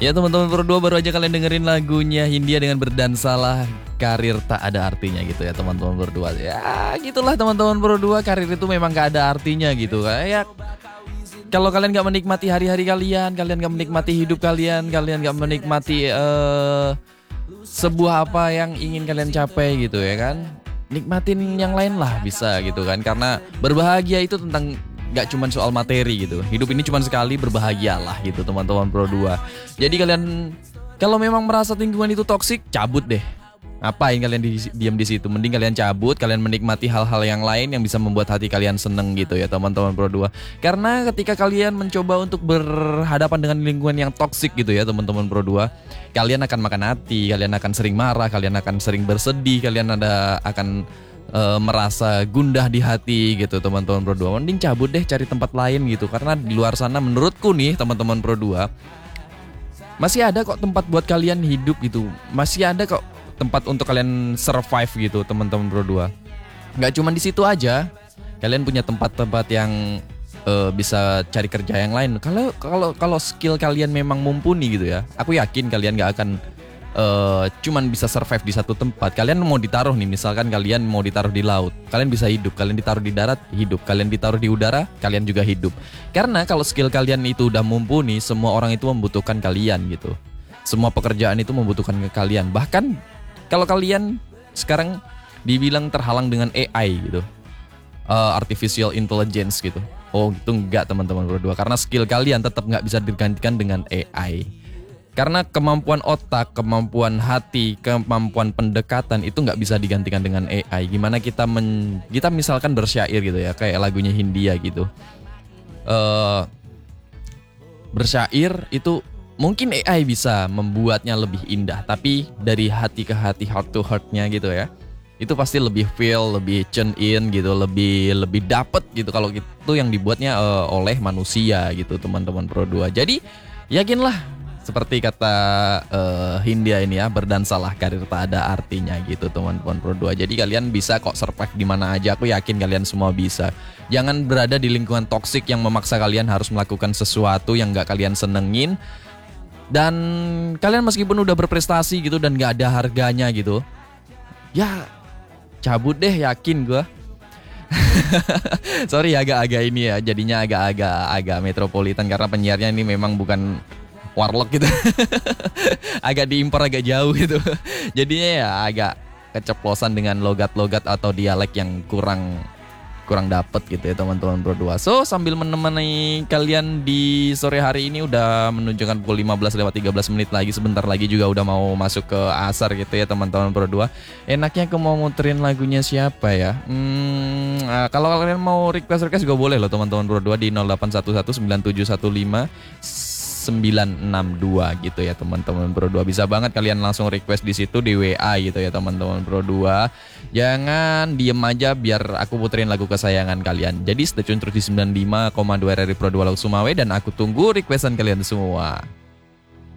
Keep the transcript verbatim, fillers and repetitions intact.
Ya teman-teman berdua, baru aja kalian dengerin lagunya Hindia dengan Berdansalah, karir tak ada artinya gitu ya teman-teman berdua. Ya gitulah teman-teman berdua, karir itu memang gak ada artinya gitu. Kayak kalau kalian gak menikmati hari-hari kalian, kalian gak menikmati hidup kalian, kalian gak menikmati uh, sebuah apa yang ingin kalian capai gitu ya kan, nikmatin yang lain lah bisa gitu kan. Karena berbahagia itu tentang gak cuma soal materi gitu. Hidup ini cuma sekali, berbahagialah gitu teman-teman Pro dua. Jadi kalian kalau memang merasa lingkungan itu toksik, cabut deh. Ngapain kalian di, diam di situ? Mending kalian cabut, kalian menikmati hal-hal yang lain yang bisa membuat hati kalian seneng gitu ya teman-teman Pro dua. Karena ketika kalian mencoba untuk berhadapan dengan lingkungan yang toksik gitu ya teman-teman Pro dua, kalian akan makan hati, kalian akan sering marah, kalian akan sering bersedih, kalian ada akan Uh, merasa gundah di hati gitu teman-teman Pro dua. Mending cabut deh, cari tempat lain gitu. Karena di luar sana menurutku nih teman-teman Pro dua, masih ada kok tempat buat kalian hidup gitu. Masih ada kok tempat untuk kalian survive gitu teman-teman Pro dua. Gak cuma di situ aja, kalian punya tempat-tempat yang uh, bisa cari kerja yang lain. Kalau kalau kalau skill kalian memang mumpuni gitu ya, aku yakin kalian gak akan Uh, cuman bisa survive di satu tempat. Kalian mau ditaruh nih, misalkan kalian mau ditaruh di laut, kalian bisa hidup. Kalian ditaruh di darat, hidup. Kalian ditaruh di udara, kalian juga hidup. Karena kalau skill kalian itu udah mumpuni, semua orang itu membutuhkan kalian gitu. Semua pekerjaan itu membutuhkan ke kalian. Bahkan kalau kalian sekarang dibilang terhalang dengan A I gitu, uh, artificial intelligence gitu, oh gitu enggak teman-teman berdua. Karena skill kalian tetap nggak bisa digantikan dengan A I. Karena kemampuan otak, kemampuan hati, kemampuan pendekatan itu nggak bisa digantikan dengan A I. Gimana kita men, kita misalkan bersyair gitu ya, kayak lagunya Hindia gitu. Uh, bersyair itu mungkin A I bisa membuatnya lebih indah, tapi dari hati ke hati, heart to heartnya gitu ya, itu pasti lebih feel, lebih tune in gitu, lebih lebih dapet gitu kalau itu yang dibuatnya uh, oleh manusia gitu teman-teman Pro dua. Jadi yakinlah, seperti kata uh, Hindia ini ya, berdansalah, karir tak ada artinya gitu teman-teman Pro dua. Jadi kalian bisa kok survive di mana aja. Aku yakin kalian semua bisa. Jangan berada di lingkungan toksik yang memaksa kalian harus melakukan sesuatu yang gak kalian senengin. Dan kalian meskipun udah berprestasi gitu dan gak ada harganya gitu, ya cabut deh, yakin gue. Sorry agak-agak ini ya, jadinya agak-agak agak metropolitan karena penyiarnya ini memang bukan warlock gitu. Agak diimpor agak jauh gitu. Jadinya ya agak keceplosan dengan logat-logat atau dialek yang kurang kurang dapet gitu ya teman-teman Pro dua. So sambil menemani kalian di sore hari ini, udah menunjukkan pukul lima belas lewat tiga belas menit lagi. Sebentar lagi juga udah mau masuk ke asar gitu ya teman-teman Pro dua. Enaknya aku mau muterin lagunya siapa ya? Hmm, nah, kalau kalian mau request-request juga boleh loh teman-teman Pro dua di nol delapan satu satu sembilan tujuh satu lima sembilan enam dua gitu ya teman-teman Pro dua. Bisa banget kalian langsung request di situ di W A gitu ya teman-teman Pro dua. Jangan diem aja biar aku puterin lagu kesayangan kalian. Jadi stay tune terus di sembilan puluh lima koma dua R R I Pro dua Laut Sumawe, dan aku tunggu requestan kalian semua.